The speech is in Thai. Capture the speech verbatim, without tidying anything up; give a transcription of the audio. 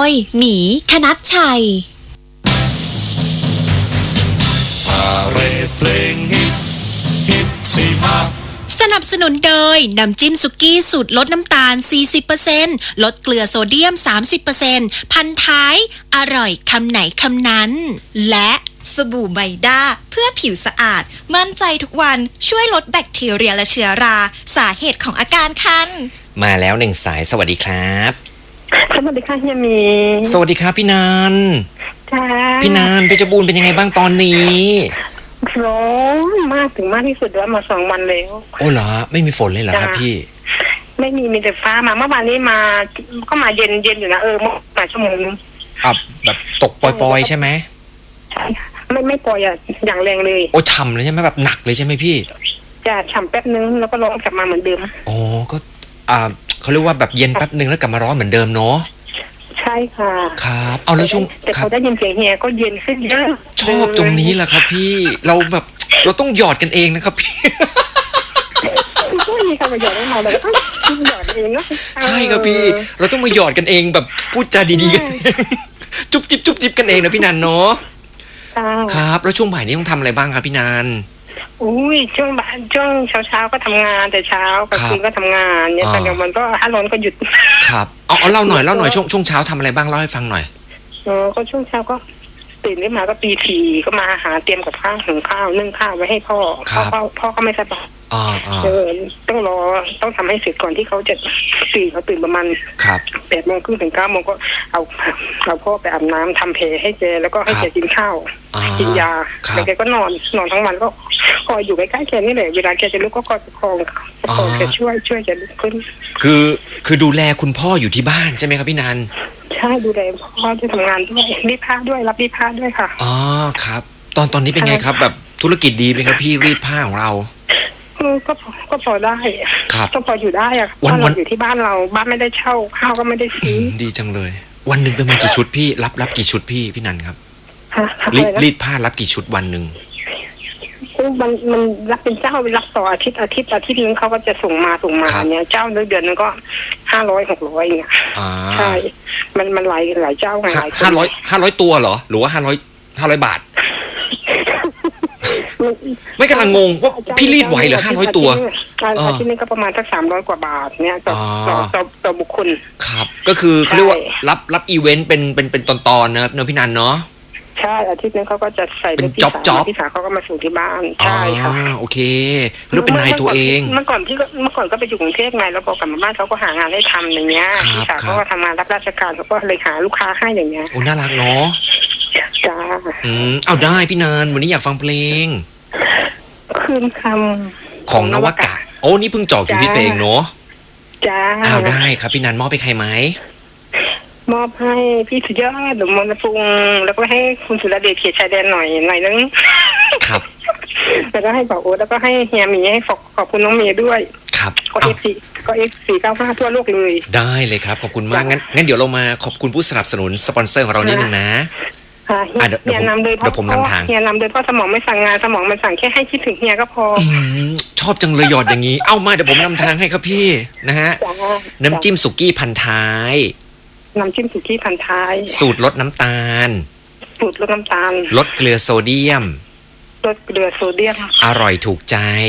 ยหมีคณัชชัยพาเรดเพลงฮิตฮิตสี่ห้าสนับสนุนโดยน้ำจิ้มสุกี้สูตรลดน้ำตาล สี่สิบเปอร์เซ็นต์ ลดเกลือโซเดียม สามสิบเปอร์เซ็นต์ พันท้ายอร่อยคำไหนคำนั้นและสบู่ไมด้าเพื่อผิวสะอาดมั่นใจทุกวันช่วยลดแบคทีเรียและเชื้อราสาเหตุของอาการคันมาแล้วหนึ่งสายสวัสดีครับสวัสดีค่ะเฮียมีสวัสดีครับพี่นันค่ะพี่นันเพชรบูรณ์เป็นยังไงบ้างตอนนี้ร้อนมากถึงมากที่สุดแล้วมาสองวันแล้วโอ้เหรอไม่มีฝนเลยเหรอครับพี่ไม่มีมีแต่ฟ้ามาเมื่อวานนี้มาก็มาเย็นเย็นอยู่นะเออเมื่อมาชั่วโมงนึงอ่ะแบบตกปล่อยๆใช่ไหมใช่ไม่ไม่ปล่อยอ่ะอย่างแรงเลยโอ้ฉ่ำเลยใช่ไหมแบบหนักเลยใช่ไหมพี่จะฉ่ำแป๊บนึงแล้วก็ร้อนกลับมาเหมือนเดิมอ๋อก็อ่าเขาเรียกว่าแบบเย็นแป๊บนึงแล้วกลับมาร้อนเหมือนเดิมเนาะใช่ค่ะครับเอาแล้วช่วงแต่เขาได้ยินเสียงเฮียก็เย็นขึ้นเยอะชอบตรงนี้แหละครับพี่เราแบบเราต้องหยอดกันเองนะครับพี่ไม่มีใครมาหยอดให้เราเลยหยอดเองเนาะใช่ครับพี่เราต้องมาหยอดกันเองแบบพูดจาดีๆกันจุ๊บจิ๊บจุ๊บจิ๊บกันเองนะพี่นันเนาะครับแล้วช่วงบ่ายนี้ต้องทำอะไรบ้างครับพี่นันอุ้ยช่วงบ่ายช่วงเช้าเช้าก็ทำงานแต่เช้ากลางคืนก็ทำงานเนี่ยตอนกลางวันก็ถ้าร้อนก็หยุดครับเอาเอาเล่าหน่อยเล่าหน่อยช่วงช่วงเช้าทำอะไรบ้างเล่าให้ฟังหน่อยอ๋อก็ช่วงเช้าก็ตื่นขึ้นมาก็ตีสี่ก็มาหาเตรียมกับข้าวหุงข้าวนึ่งข้าวไว้ให้พ่อพ่อพ่อพ่อก็ไม่สบายอ๋อเออต้องรอต้องทำให้เสร็จก่อนที่เขาจะตื่นเขาตื่นประมาณแปดโมงครึ่งถึงเก้าโมงก็เอาเอาพ่อไปอาบน้ำทำแผลให้แกแล้วก็ให้แกกินข้าวกินยาแล้วแกก็นอนนอนทั้งวันก็คอยอยู่ใกล้ๆแกนี่แหละเวลาแกจะลุกก็คอยประคองประคองแกช่วยช่วยแกลุกขึ้นคือคือดูแลคุณพ่ออยู่ที่บ้านใช่ไหมครับพี่นันใช่ดูแลพ่อที่ทำงานด้วยรีดผ้าด้วยรับรีดผ้าด้วยค่ะอ๋อครับตอนตอนนี้เป็นไงครับแบบธุรกิจดีไหมครับพี่รีดผ้าของเราก็ก็พอได้ก็พออยู่ได้อะวันวันอยู่ที่บ้านเราบ้านไม่ได้เช่าข้าวก็ไม่ได้ซื้อดีจังเลยวันหนึ่งเป็นมากี่ชุดพี่รับรับกี่ชุดพี่พี่นันครับรีดรีดผ้ารับกี่ชุดวันหนึ่งมันมันรับเป็นเจ้ารับต่ออาทิตย์อาทิตย์อาทิตย์นึงเขาก็จะส่งมาส่งมาเนี่ยเจ้าเดือนนึงก็ห้าร้อยหกร้อยเนี่ยใช่มันมันหลายหลายเจ้าไงหลายห้าร้อยห้าร้อยตัวเหรอหรือว่าห้าร้อยห้าร้อยบาทไม่กำลังงงว่าพี่รีดไหวเหรอห้าร้อยตัวอาทิตย์นึงก็ประมาณสักสามร้อยกว่าบาทเนี่ยต่อต่อต่อบุคคลครับก็คือเขาเรียกว่ารับรับอีเวนต์เป็นเป็นเป็นตอนๆนะครับเนอะพี่นันเนาะใช่อาทิตย์นึงเขาก็จะใส่เป็นจ็อบจ็อบพี่สาวเขาก็มาส่งที่บ้านใช่ค่ะโอเคหรือเป็นนายตัวเองเมื่อก่อนพี่เมื่อก่อนก็ไปอยู่กรุงเทพไงแล้วพอกลับมาบ้านเขาก็หางานให้ทำอย่างเงี้ยพี่สาวเขาก็ทำงานรับราชการเขาก็เลยหาลูกค้าให้อย่างเงี้ยโอ้น่ารักเนาะจ้าอืมเอาได้พี่นันวันนี้อยากฟังเพลงคืนคำของนวกะโอ้นี่เพิ่งจอกอยู่ที่เพลงเนาะจ้าเอาได้ครับพี่นันมอบไปใครไหมมอบให้พี่สุดยอดหนุ่มมนต์ปุงแล้วก็ให้คุณสุรเดชเขียดชายแดนหน่อยหน่อยนึงครับแล้วก็ให้บอกโอ๊ตแล้วก็ให้เฮียมีให้ขอบขอบคุณน้องเมย์ด้วยครับก็เอฟซีก็เอฟสี่เก้าห้าทั่วโลกเลยได้เลยครับขอบคุณมากงั้นงั้นเดี๋ยวเรามาขอบคุณผู้สนับสนุนสปอนเซอร์ของเรานิดนึงนะเฮียนำโดยเพราะเฮียนำโดยเพราะสมองไม่สั่งงานสมองมันสั่งแค่ให้คิดถึงเฮียก็พอชอบจังเลยหยอดอย่างนี้เอามาเดี๋ยวผมนำทางให้ครับพี่นะฮะน้ำจิ้มสุกี้พันท้ายน้ำจิ้มสุกี้พันท้ายสูตรลดน้ำตาลสูตรลดน้ำตาลลดเกลือโซเดียมลดเกลือโซเดียมอร่อยถูกใจ